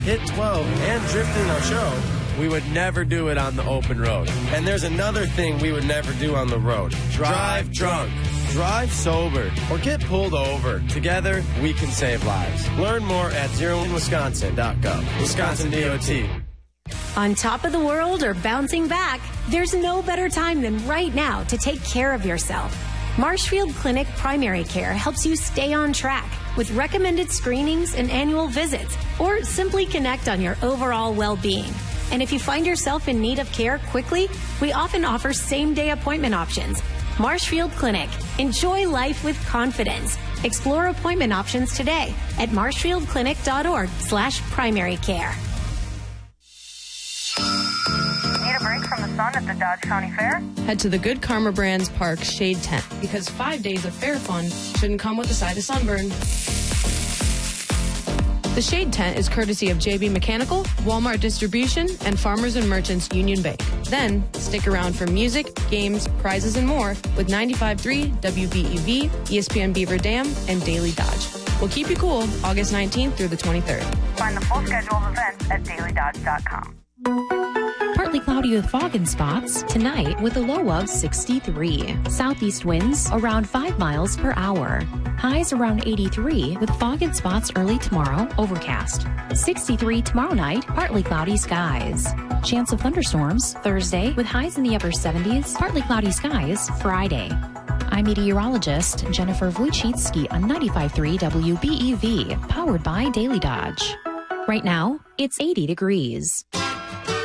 hit 12, and drift in our show, we would never do it on the open road. And there's another thing we would never do on the road. Drive drunk. Drive sober or get pulled over. Together, we can save lives. Learn more at zeroinwisconsin.gov. Wisconsin DOT. On top of the world or bouncing back, there's no better time than right now to take care of yourself. Marshfield Clinic Primary Care helps you stay on track with recommended screenings and annual visits, or simply connect on your overall well-being. And if you find yourself in need of care quickly, we often offer same-day appointment options. Marshfield Clinic. Enjoy life with confidence. Explore appointment options today at marshfieldclinic.org/primary care. Need a break from the sun at the Dodge County Fair? Head to the Good Karma Brands Park Shade Tent, because 5 days of fair fun shouldn't come with a side of sunburn. The Shade Tent is courtesy of JB Mechanical, Walmart Distribution, and Farmers and Merchants Union Bank. Then, stick around for music, games, prizes, and more with 95.3 WBEV, ESPN Beaver Dam, and Daily Dodge. We'll keep you cool August 19th through the 23rd. Find the full schedule of events at dailydodge.com. Partly cloudy with fog and spots tonight with a low of 63. Southeast winds around 5 miles per hour. Highs around 83 with fog and spots early tomorrow, overcast. 63 tomorrow night, partly cloudy skies. Chance of thunderstorms Thursday with highs in the upper 70s, partly cloudy skies Friday. I'm meteorologist Jennifer Wojcicki on 95.3 WBEV, powered by Daily Dodge. Right now, it's 80 degrees.